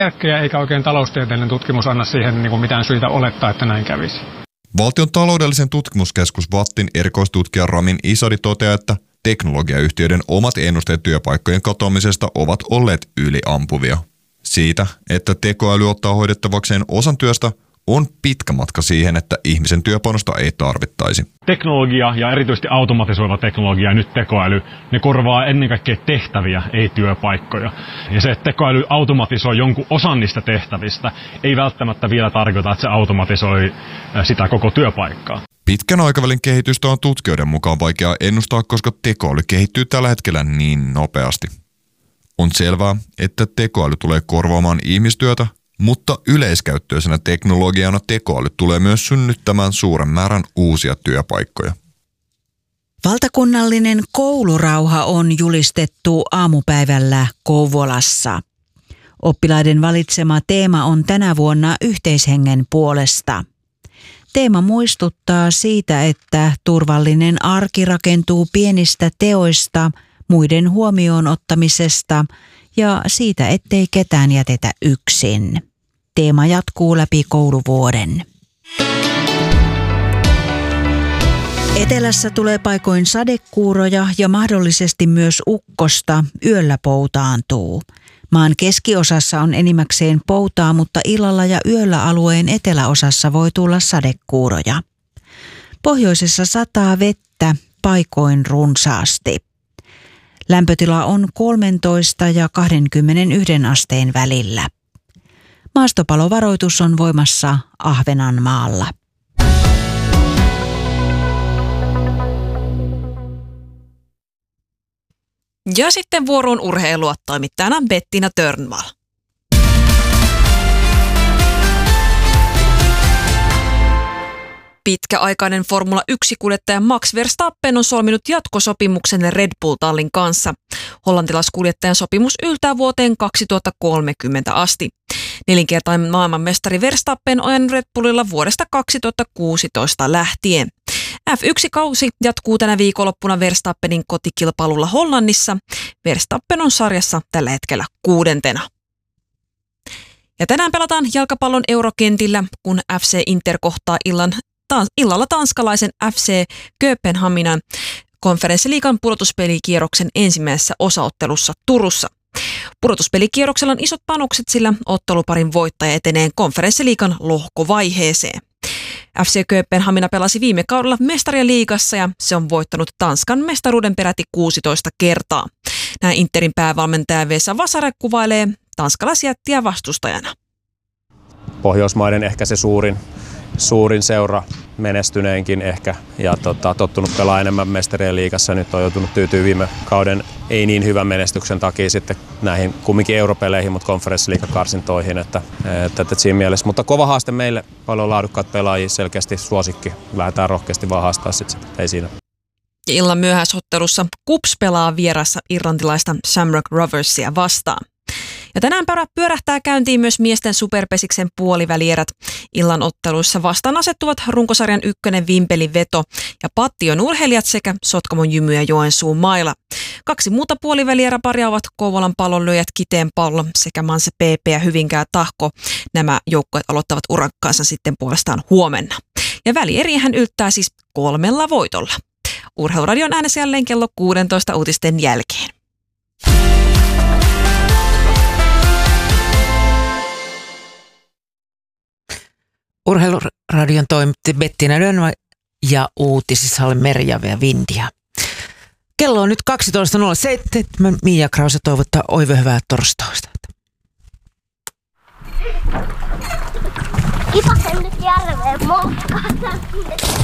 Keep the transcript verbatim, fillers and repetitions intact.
järkeä, eikä oikein taloustieteellinen tutkimus anna siihen niin kuin mitään syitä olettaa, että näin kävisi. Valtion taloudellisen tutkimuskeskus VATTin erikoistutkija Ramin Isadi toteaa, että teknologiayhtiöiden omat ennusteet työpaikkojen katoamisesta ovat olleet yliampuvia. Siitä, että tekoäly ottaa hoidettavakseen osan työstä, on pitkä matka siihen, että ihmisen työpanosta ei tarvittaisi. Teknologia ja erityisesti automatisoiva teknologia ja nyt tekoäly, ne korvaa ennen kaikkea tehtäviä, ei työpaikkoja. Ja se, että tekoäly automatisoi jonkun osan niistä tehtävistä, ei välttämättä vielä tarkoita, että se automatisoi sitä koko työpaikkaa. Pitkän aikavälin kehitystä on tutkijoiden mukaan vaikea ennustaa, koska tekoäly kehittyy tällä hetkellä niin nopeasti. On selvää, että tekoäly tulee korvaamaan ihmistyötä, mutta yleiskäyttöisenä teknologiana tekoäly tulee myös synnyttämään suuren määrän uusia työpaikkoja. Valtakunnallinen koulurauha on julistettu aamupäivällä Kouvolassa. Oppilaiden valitsema teema on tänä vuonna yhteishengen puolesta. Teema muistuttaa siitä, että turvallinen arki rakentuu pienistä teoista, muiden huomioon ottamisesta ja siitä, ettei ketään jätetä yksin. Teema jatkuu läpi kouluvuoden. Etelässä tulee paikoin sadekuuroja ja mahdollisesti myös ukkosta, yöllä poutaantuu. Maan keskiosassa on enimmäkseen poutaa, mutta illalla ja yöllä alueen eteläosassa voi tulla sadekuuroja. Pohjoisessa sataa vettä, paikoin runsaasti. Lämpötila on kolmetoista ja kaksikymmentäyksi asteen välillä. Maastopalovaroitus on voimassa Ahvenanmaalla. Ja sitten vuoroon urheilua, toimittajana Bettina Törnvall. Pitkäaikainen Formula yksi-kuljettaja Max Verstappen on solminut jatkosopimuksen Red Bull-tallin kanssa. Hollantilaiskuljettajan sopimus yltää vuoteen kaksituhattakolmekymmentä asti. Nelinkertainen maailmanmestari Verstappen on Red Bullilla vuodesta kaksituhattakuusitoista lähtien. F yksi-kausi jatkuu tänä viikonloppuna Verstappenin kotikilpailulla Hollannissa. Verstappen on sarjassa tällä hetkellä kuudentena. Ja tänään pelataan jalkapallon eurokentillä, kun F C Inter kohtaa illan, ta, illalla tanskalaisen F C Kööpenhaminan konferenssiliigan pudotuspelikierroksen ensimmäisessä osaottelussa Turussa. Pudotuspelikierroksella on isot panokset, sillä otteluparin voittaja etenee konferenssiliigan lohkovaiheeseen. F C Kööpenhamina pelasi viime kaudella mestarien liigassa ja se on voittanut Tanskan mestaruuden peräti kuusitoista kertaa. Näin Interin päävalmentaja Vesa Vasare kuvailee tanskalaisjättiä vastustajana. Pohjoismaiden ehkä se suurin, suurin seura, menestyneenkin ehkä ja tota, tottunut pelaa enemmän mestarien liigassa. Nyt on joutunut tyytyä viime kauden ei niin hyvän menestyksen takia sitten näihin kumminkin europeleihin, mutta konferenssiliigakarsintoihin. Että, että, että siinä mielessä. Mutta kova haaste meille, paljon laadukkaat pelaajia, selkeästi suosikki. Lähdetään rohkeasti vaan haastaa sitten, ei siinä. Illan myöhäisottelussa KuPS pelaa vierassa irlantilaista Shamrock Roversia vastaan. Ja tänään pyörähtää käyntiin myös miesten superpesiksen puolivälierät. Illan otteluissa vastaan asettuvat runkosarjan ykkönen Vimpelin Veto ja Pattion urheilijat sekä Sotkamon Jymy ja Joensuun Maila. Kaksi muuta puolivälieräparia ovat Kouvolan Pallonlyöjät Kiteen Pallo sekä Manse P P ja Hyvinkää Tahko. Nämä joukkueet aloittavat urakkaansa sitten puolestaan huomenna. Ja välieriähän yltää siis kolmella voitolla. Urheiluradion äänessä jälleen kello kuusitoista uutisten jälkeen. Urheiluradion toimitti Bettina Törnvall ja uutisissa oli Merjave ja Vindia. Kello on nyt kaksitoista nolla seitsemän. Mia Krause toivottaa oive hyvää torstaista. Kipasen nyt järveen moukkaan.